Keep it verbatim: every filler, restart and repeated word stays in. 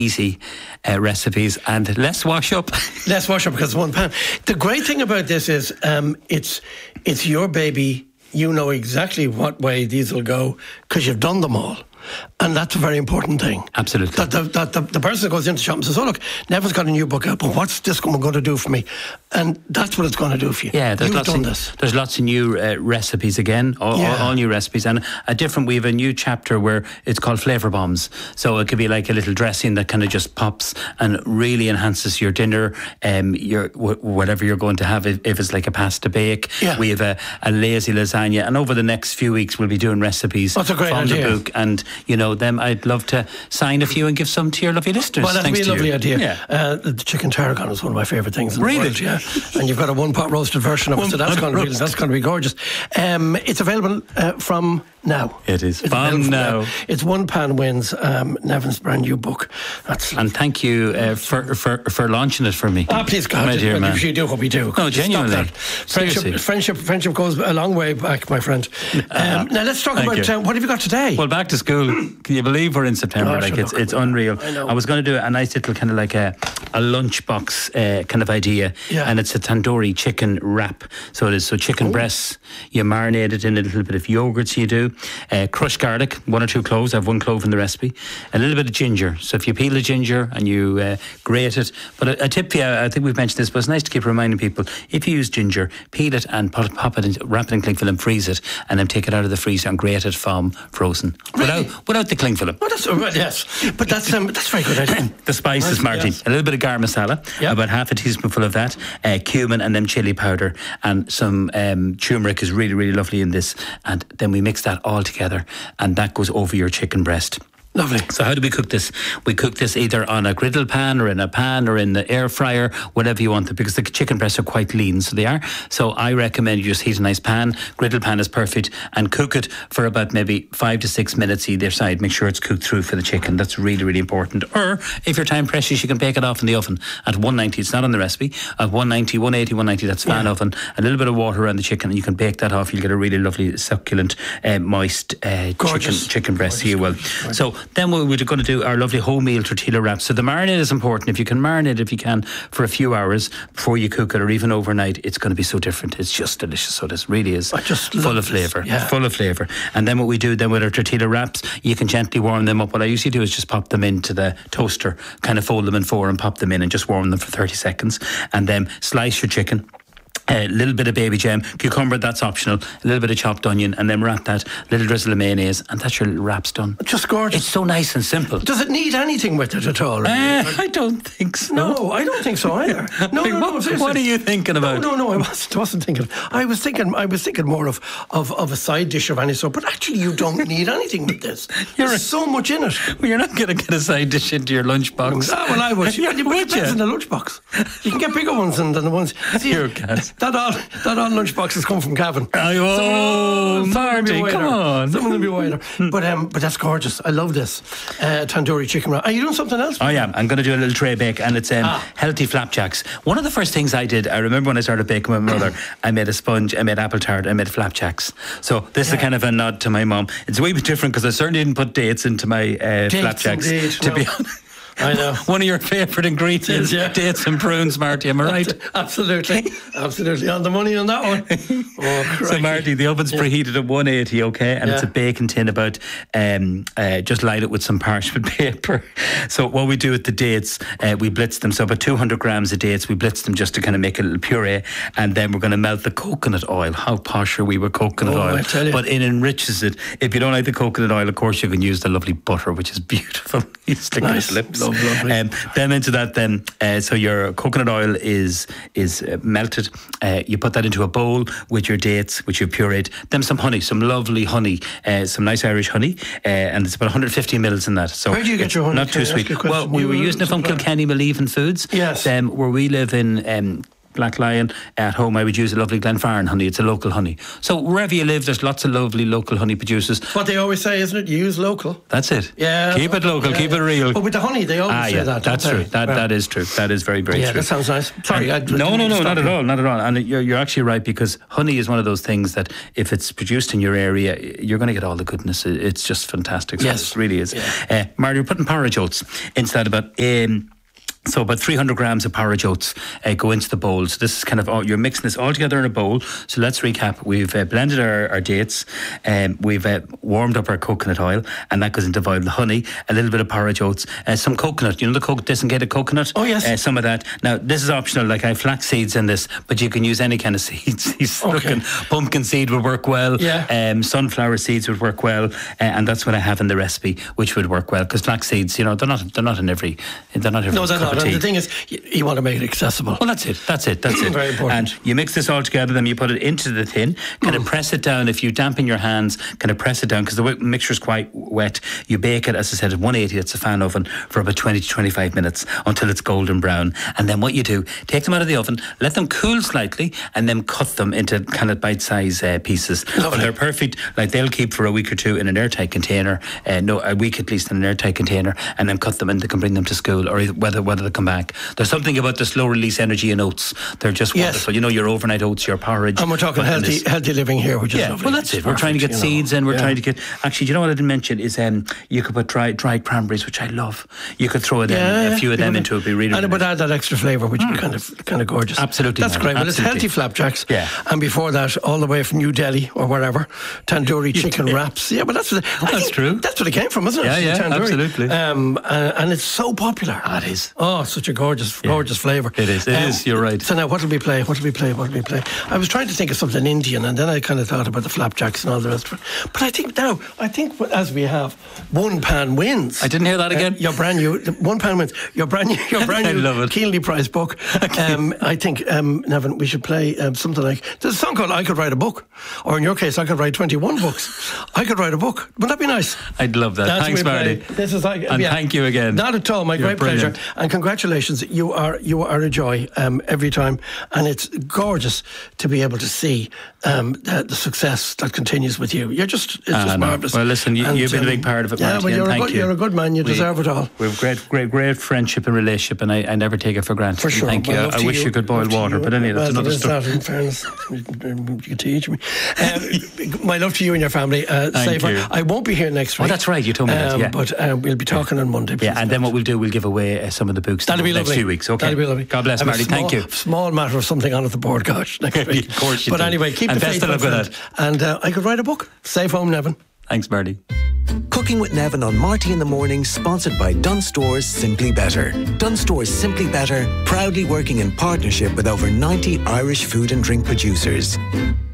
easy uh, recipes and less wash up. Less wash up because it's one pan. The great thing about this is um, it's it's your baby. You know exactly what way these will go because you've done them all. And that's a very important thing. Absolutely. That the, that the, the person that goes into the shop and says, oh, look, Nevin's got a new book out, but what's this going to do for me? And that's what it's going to do for you. Yeah, there's, You've lots done of, this. there's lots of new uh, recipes again, all, Yeah. all, all new recipes. And a different, we have a new chapter where it's called Flavour Bombs. So it could be like a little dressing that kind of just pops and really enhances your dinner, um, your w- whatever you're going to have, if, if it's like a pasta bake. Yeah. We have a, a lazy lasagna. And over the next few weeks, we'll be doing recipes That's a great from idea. the book. And, you know, them, I'd love to sign a few and give some to your lovely listeners. Well, that'd Thanks be a to lovely you. idea. Yeah. Uh, the chicken tarragon is one of my favourite things in Really? the world. Yeah, and you've got a one pot roasted version of it, so that's going to be that's going to be gorgeous. Um, it's available uh, from now. It is. It's From available now. It's One Pan Wins, um, Nevin's brand new book. That's And thank you uh, for, for for launching it for me. Ah, please, God, My dear well, man. you do what we do. No, Stop genuinely. that. Seriously. Friendship, friendship, friendship goes a long way back, my friend. Um, now let's talk Thank about you. uh, what have you got today? Well, back to school. Can you believe we're in September? Oh, like sure, it's look, it's unreal. I know. I was going to do a nice little kind of like a a lunchbox uh, kind of idea, Yeah. and it's a tandoori chicken wrap. So it is so chicken breasts. You marinate it in a little bit of yogurt. So you do uh, crushed garlic, one or two cloves. I have one clove in the recipe. A little bit of ginger. So if you peel the ginger and you uh, grate it, but a, a tip for you, I think we've mentioned this, but it's nice to keep reminding people. If you use ginger, peel it and put it, pop it, in, wrap it in cling film, freeze it, and then take it out of the freezer and grate it from frozen Really? without without the cling film. Oh, that's oh, well, yes, but that's um, that's very good idea. The spices, Right, Marty. yes. A little bit of garam masala, Yep. about half a teaspoonful of that, uh, cumin and then chili powder, and some um, turmeric is really, really lovely in this. And then we mix that all together, and that goes over your chicken breast. Lovely. So how do we cook this? We cook this either on a griddle pan or in a pan or in the air fryer, whatever you want it, because the chicken breasts are quite lean, so they are. So I recommend you just heat a nice pan. Griddle pan is perfect, and cook it for about maybe five to six minutes either side. Make sure it's cooked through for the chicken. That's really, really important. Or if you're time precious, you can bake it off in the oven at one ninety. It's not on the recipe. At one ninety, one eighty, one ninety, that's fan Yeah. oven. A little bit of water around the chicken, and you can bake that off. You'll get a really lovely, succulent, uh, moist uh, chicken Gorgeous. chicken breast. Gorgeous, You will. gorgeous. So then we- we're going to do our lovely wholemeal tortilla wraps. So the marinade is important. If you can marinate, if you can, for a few hours before you cook it, or even overnight, it's going to be so different. It's just delicious. So this really is I just full love of this. flavour. Yeah. Full of flavour. And then what we do then with our tortilla wraps, you can gently warm them up. What I usually do is just pop them into the toaster, kind of fold them in four and pop them in and just warm them for thirty seconds. And then slice your chicken. A little bit of baby jam, cucumber, that's optional, a little bit of chopped onion, and then wrap that, little drizzle of mayonnaise, and that's your little wraps done. Just gorgeous. It's so nice and simple. Does it need anything with it at all? really? Uh, I don't think so. No, I don't think so either. No, Like, no, no. what, seriously. what are you thinking about? No, no, no. I wasn't, wasn't thinking. I was thinking. I was thinking more of, of, of a side dish of any sort. But actually, you don't need anything with this. You're There's a- so much in it. Well, you're not going to get a side dish into your lunchbox. Ah, well, I would. Yeah, But it would depends you? in the lunchbox. You can get bigger ones than, than the ones. See, You can. That all that all lunchboxes come from Cavan. Oh, Some will be Marty, wider. come on. Some will be wider. But um, but that's gorgeous. I love this uh, tandoori chicken wrap. Are you doing something else? I am. I'm going to do a little tray bake, and it's um, Ah. healthy flapjacks. One of the first things I did, I remember when I started baking with my mother, I made a sponge, I made apple tart, I made flapjacks. So this is Yeah. kind of a nod to my mum. It's a wee bit different because I certainly didn't put dates into my uh, flapjacks. indeed, To no. be honest. I know. One of your favourite ingredients, It is, yeah. dates and prunes, Marty, am I right? Absolutely. Absolutely. On the money on that one. Oh, So crikey. Marty, the oven's preheated at one eighty, okay, and it's a Yeah. baking tin about. Um, uh, just light it with some parchment paper. So what we do with the dates, uh, we blitz them. So about two hundred grams of dates, we blitz them just to kind of make a little puree, and then we're going to melt the coconut oil. How posh are we with coconut Oh, oil? I tell you. But it enriches it. If you don't like the coconut oil, of course you can use the lovely butter, which is beautiful. You stick Nice. your lips. Love, lovely. Um, then into that, then uh, so your coconut oil is is uh, melted. Uh, you put that into a bowl with your dates, which you've pureed. Then some honey, some lovely honey, uh, some nice Irish honey, uh, and it's about one hundred fifty mils in that. So Where do you get it's your honey? Not Can too I ask sweet. you a question? Well, we You were were using it from supplying- Kilkenny Maleven Foods. Yes. Um, where we live in. Um, Black Lion. At home, I would use a lovely Glenfarne honey. It's a local honey. So wherever you live, there's lots of lovely local honey producers. What they always say, isn't it? You use local. That's it. Yeah. Keep it local. Yeah, keep yeah. it real. But with the honey, they always ah, say yeah, that. That's don't true. they? That Well, that is true. That is very very yeah, true. that sounds nice. Sorry, I no, no, no, not you. at all, not at all. And you're you're actually right, because honey is one of those things that if it's produced in your area, you're going to get all the goodness. It's just fantastic. So Yes, it really is. Yeah. Uh, Marty, we're putting porridge oats inside about. Um, So about three hundred grams of porridge oats uh, go into the bowl. So this is kind of, all, you're mixing this all together in a bowl. So let's recap. We've uh, blended our, our dates. Um, we've uh, warmed up our coconut oil, and that goes into the honey, a little bit of porridge oats, uh, some coconut. You know the co- disengaged coconut? Oh, yes. Uh, some of that. Now, this is optional. Like I have flax seeds in this, but you can use any kind of seeds. He's Okay. looking, pumpkin seed would work well. Yeah. Um, sunflower seeds would work well. Uh, and that's what I have in the recipe, which would work well. Because flax seeds, you know, they're not, they're not in every, they're not every No, they're cup not. of And tea. the thing is, you, you want to make it accessible. Well, that's it. That's it. That's it. Very important. And you mix this all together, then you put it into the tin, kind of press it down. If you dampen your hands, kind of press it down, because the mixture is quite wet. You bake it, as I said, at one eighty, it's a fan oven, for about twenty to twenty-five minutes until it's golden brown. And then what you do, take them out of the oven, let them cool slightly, and then cut them into kind of bite-sized uh, pieces. Lovely. And they're perfect. Like, they'll keep for a week or two in an airtight container, uh, no, a week at least in an airtight container, and then cut them and they can bring them to school, or whether whether they come back. There's something about the slow release energy in oats. They're just Yes. wonderful. You know, your overnight oats, your porridge. And we're talking But in healthy this- healthy living here, which is yeah, lovely. well, that's It's it. We're trying to get perfect, you know. seeds in. We're Yeah. trying to get. Actually, do you know what I didn't mention is um, you could put dried dried cranberries, which I love. You could throw them, Yeah, a few of them yeah. into it. Be really. And it really would nice. add that extra flavour, which would be kind of kind of gorgeous. Absolutely, That's man, great. Well, it's absolutely. healthy flapjacks. Yeah. And before that, all the way from New Delhi or wherever, tandoori chicken wraps. Yeah, but that's what, I That's think true. That's what it came from, isn't it? Yeah, yeah, Tandoori. absolutely. Um, uh, and it's so popular. Ah, it is. Oh, such a gorgeous, gorgeous flavour. It is, it is, you're right. So now, what will we play? What will we play? What will we play? I was trying to think of something Indian, and then I kind of thought about the flapjacks and all the rest of it. But I think now, I think as we have, one pan wins. I didn't hear that again. Uh, your brand new one pound wins. Your brand new, your brand I new, love it. keenly prized book. Um, I think, um, Nevin, we should play um, something like there's a song called "I Could Write a Book," or in your case, I could write twenty-one books. I could write a book. Wouldn't that be nice? I'd love that. That's Thanks, what we Marty. play. This is like, And thank you again. Not at all. My You're great brilliant. pleasure. And congratulations. You are you are a joy um, every time, and it's gorgeous to be able to see um, the, the success that continues with you. You're just it's Ah, just no. marvelous. Well, listen, you, And, you've been a um, big part of it, Yeah, Marty, but and you're a thank good, you. you're a good man. You We- deserve it all. We have great, great, great friendship and relationship, and I, I never take it for granted. For sure. Thank you. My love I to wish you, could boil love to water, you. but anyway, that's Well, another there is story. that, in fairness. You can teach me. Um, my love to you and your family. Uh, Thank safe. you. I won't be here next week. Oh, that's right, you told me that, yeah. But uh, we'll be talking on Monday. Yeah, and then what we'll do, we'll give away uh, some of the books That'll be next lovely. few weeks. Okay. That'll be lovely. God bless, I have a Marty. small, Thank you. Small matter of something on at the board, gosh, next week. Of course you But do. anyway, keep And the best faith, of my luck with friend. that. And uh, I could write a book. Safe home, Nevin. Thanks, Marty. Cooking with Nevin on Marty in the Morning, sponsored by Dunn Stores Simply Better. Dunn Stores Simply Better, proudly working in partnership with over ninety Irish food and drink producers.